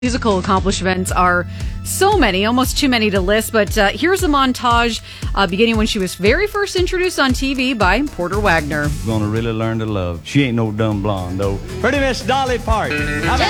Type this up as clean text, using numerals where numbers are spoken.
Musical accomplishments are so many, almost too many to list, but here's a montage beginning when she was very first introduced on TV by Porter Wagoner. Gonna really learn to love. She ain't no dumb blonde, though. Pretty Miss Dolly Parton. How about